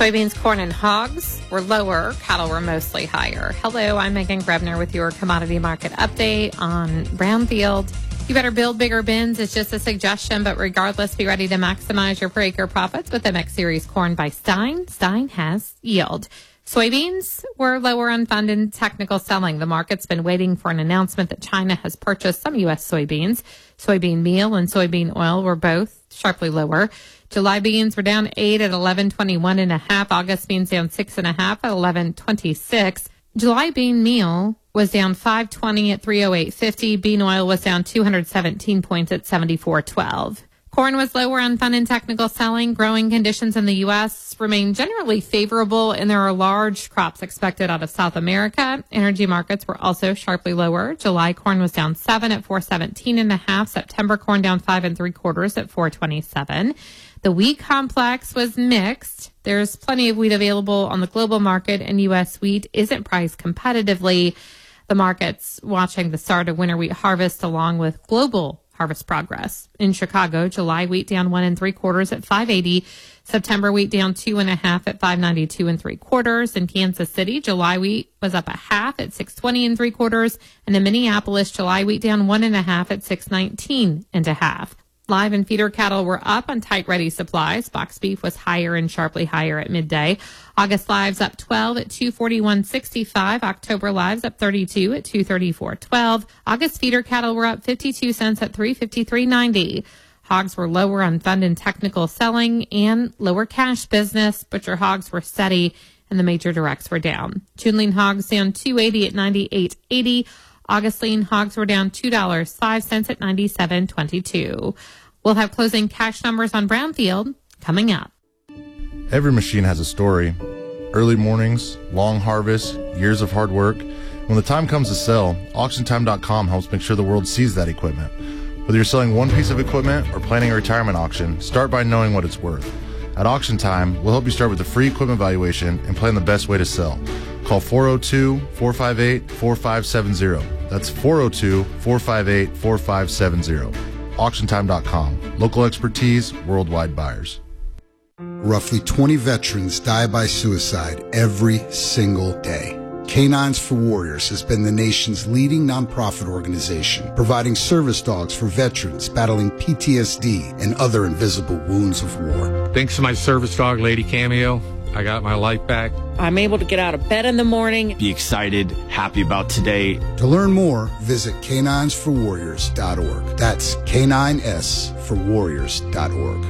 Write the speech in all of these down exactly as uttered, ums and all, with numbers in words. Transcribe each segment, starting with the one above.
Soybeans, corn, and hogs were lower. Cattle were mostly higher. Hello, I'm Megan Grebner with your commodity market update on Brownfield. You better build bigger bins. It's just a suggestion, but regardless, be ready to maximize your per acre profits with the M X Series corn by Stein. Stein has yield. Soybeans were lower on fund and technical selling. The market's been waiting for an announcement that China has purchased some U S soybeans. Soybean meal and soybean oil were both sharply lower. July beans were down eight at eleven twenty-one and a half. August beans down six and a half at eleven twenty-six. July bean meal was down five twenty at three oh eight fifty. Bean oil was down two hundred seventeen points at seventy-four twelve. Corn was lower on fund and technical selling. Growing conditions in the U S remain generally favorable, and there are large crops expected out of South America. Energy markets were also sharply lower. July corn was down seven at four seventeen and a half. September corn down five and three quarters at four twenty-seven. The wheat complex was mixed. There's plenty of wheat available on the global market, and U S wheat isn't priced competitively. The market's watching the start of winter wheat harvest along with global harvest progress. In Chicago, July wheat down one and three quarters at five eighty. September wheat down two and a half at five ninety-two and three quarters. In Kansas City, July wheat was up a half at six twenty and three quarters. And in Minneapolis, July wheat down one and a half at six nineteen and a half. Live and feeder cattle were up on tight ready supplies. Box beef was higher and sharply higher at midday. August lives up twelve at two forty-one sixty-five. October lives up thirty-two at two thirty-four twelve. August feeder cattle were up fifty-two cents at three fifty-three ninety. Hogs were lower on fund and technical selling and lower cash business. Butcher hogs were steady and the major directs were down. June lean hogs down two eighty at ninety-eight eighty. August lean hogs were down two dollars and five cents at ninety-seven twenty-two. We'll have closing cash numbers on Brownfield coming up. Every machine has a story. Early mornings, long harvests, years of hard work. When the time comes to sell, auction time dot com helps make sure the world sees that equipment. Whether you're selling one piece of equipment or planning a retirement auction, start by knowing what it's worth. At Auction Time, we'll help you start with a free equipment valuation and plan the best way to sell. Call four oh two, four five eight, four five seven zero. That's four oh two, four five eight, four five seven zero. auction time dot com. Local expertise, worldwide buyers. Roughly twenty veterans die by suicide every single day. Canines for Warriors has been the nation's leading nonprofit organization, providing service dogs for veterans battling P T S D and other invisible wounds of war. Thanks to my service dog, Lady Cameo, I got my life back. I'm able to get out of bed in the morning. Be excited, happy about today. To learn more, visit canines for warriors dot org. That's K nine S for warriors dot org.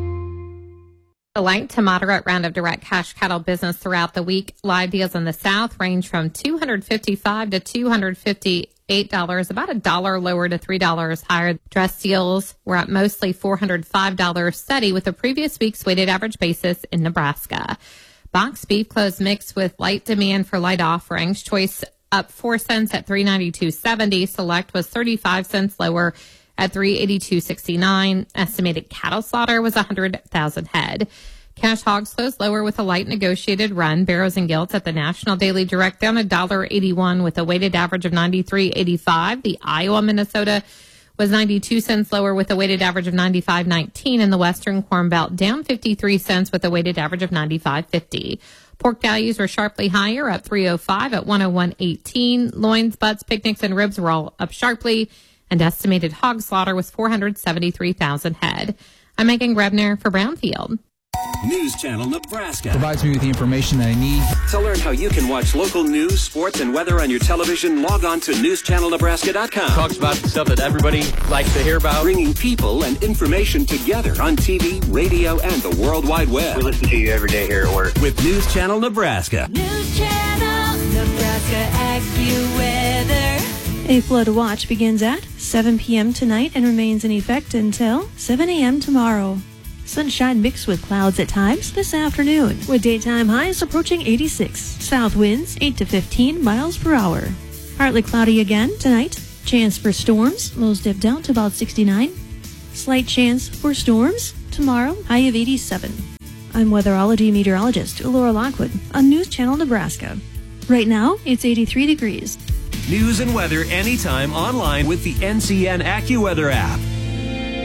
A light to moderate round of direct cash cattle business throughout the week. Live deals in the South range from two hundred fifty-five dollars to two hundred fifty-eight dollars, about a dollar lower to three dollars higher. Dress deals were at mostly four hundred five dollars, steady with the previous week's weighted average basis in Nebraska. Box beef closed mixed with light demand for light offerings. Choice up four cents at three ninety-two seventy. Select was thirty-five cents lower at three eighty-two sixty-nine. Estimated cattle slaughter was one hundred thousand head. Cash hogs closed lower with a light negotiated run. Barrows and Gilts at the National Daily Direct down one dollar eighty-one with a weighted average of ninety-three eighty-five. The Iowa, Minnesota was ninety-two cents lower with a weighted average of ninety-five nineteen. And the Western Corn Belt down fifty-three cents with a weighted average of ninety-five fifty. Pork values were sharply higher, up three oh five at one oh one eighteen. Loins, butts, picnics, and ribs were all up sharply. And estimated hog slaughter was four hundred seventy-three thousand head. I'm Megan Grebner for Brownfield. News Channel Nebraska provides me with the information that I need. To learn how you can watch local news, sports, and weather on your television, log on to news channel nebraska dot com. Talks about the stuff that everybody likes to hear about. Bringing people and information together on T V, radio, and the World Wide Web. We listen to you every day here at work. With News Channel Nebraska. News Channel Nebraska AccuWeather. A flood watch begins at seven p.m. tonight and remains in effect until seven a.m. tomorrow. Sunshine mixed with clouds at times this afternoon, with daytime highs approaching eighty-six. South winds eight to fifteen miles per hour. Partly cloudy again tonight. Chance for storms, lows dip down to about sixty-nine. Slight chance for storms tomorrow, high of eighty-seven. I'm weatherology meteorologist Laura Lockwood on News Channel Nebraska. Right now, it's eighty-three degrees. News and weather anytime online with the N C N AccuWeather app.